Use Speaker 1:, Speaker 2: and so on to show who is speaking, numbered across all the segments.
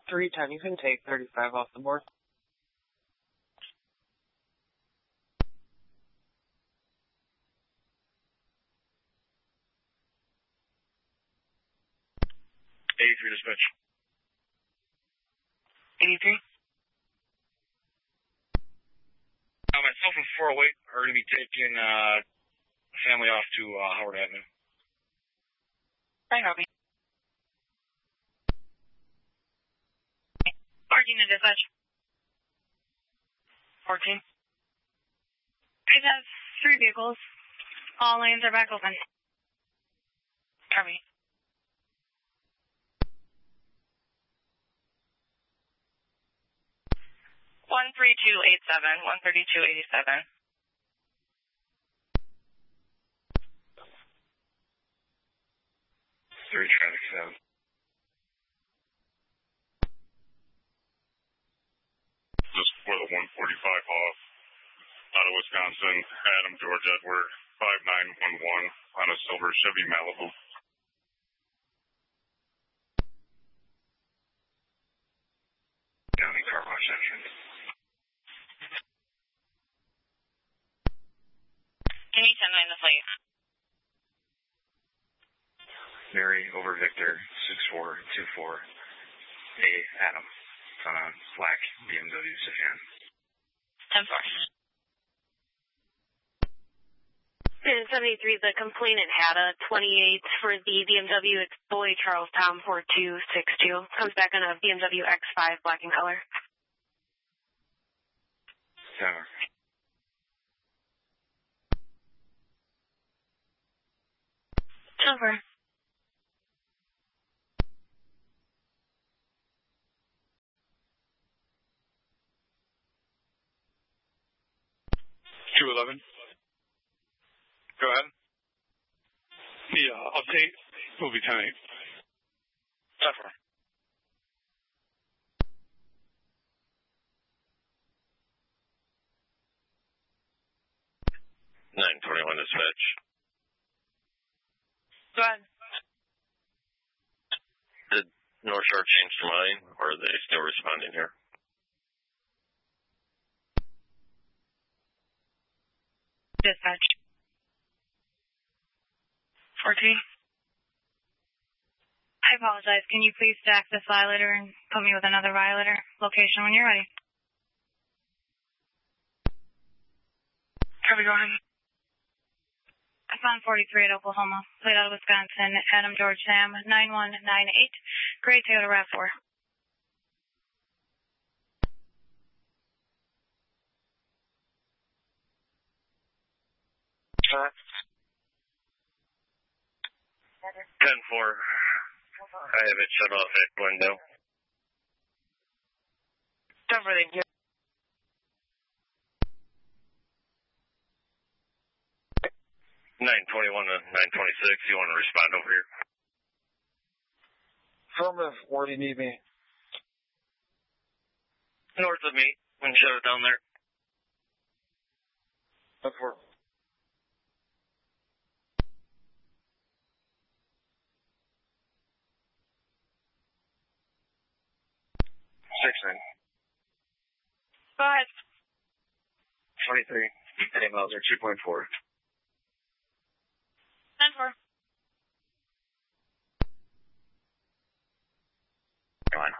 Speaker 1: 310, you can take 35 off the board.
Speaker 2: Dispatch.
Speaker 1: 83.
Speaker 2: Myself and 408 are going to be taking family off to Howard Avenue.
Speaker 3: Right, Robbie. 14 to dispatch. 14. I have 3 vehicles. All lanes are back open. Copy. 13287. 13287.
Speaker 2: 3 traffic 7. Just for the 145 off out of Wisconsin, Adam George Edward, 5911 on a silver Chevy Malibu. County car wash entrance.
Speaker 3: Can you 10-9 the flight?
Speaker 2: Mary over Victor, 6424. Hey, Adam. It's on a black BMW sedan.
Speaker 3: 10-4. 73, the complainant had a 28 for the BMW Boy Charles Tom 4262. Comes back on a BMW X5 black in color.
Speaker 2: 10.
Speaker 3: 10-4.
Speaker 2: Go ahead.
Speaker 4: The update will be 10-8.
Speaker 2: 10-4. Dispatch.
Speaker 3: Go ahead.
Speaker 2: Did North Shore change their mind, or are they still responding here?
Speaker 3: Dispatch. 14. I apologize. Can you please stack this violator and put me with another violator? Location when you're ready. Copy, go ahead. I'm on 43 at Oklahoma. Plate out of Wisconsin. Adam George Sam 9198. Gray Toyota RAV4.
Speaker 2: Huh? 10-4. I have it shut off at window.
Speaker 3: 10-4, thank you.
Speaker 2: 921 to 926. You want to respond over here?
Speaker 1: Affirmative. Where do you need me?
Speaker 2: North of me. And shut it down there.
Speaker 1: That's where.
Speaker 3: Go ahead.
Speaker 2: 23. 8 miles or 2.4.
Speaker 3: 10-4.
Speaker 2: Come on.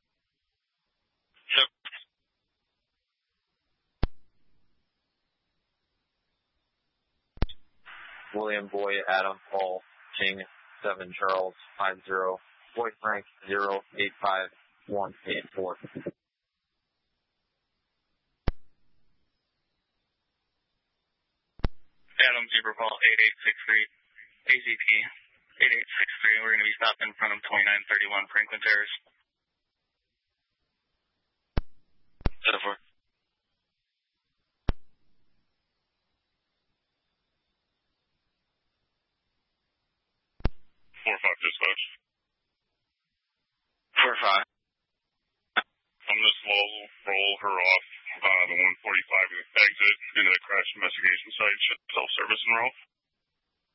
Speaker 1: William Boy, Adam, Paul, King, 7 Charles, 50, Boy Frank, 085 184.
Speaker 2: Adam Zebra Paul 8863 AZP 8863. We're going to be stopped in front of 2931 Franklin Terrace. 10-4. 4-5 dispatch. 4-5. I'm going to slow roll her off the 145 exit into the crash investigation site. Self-service enroll.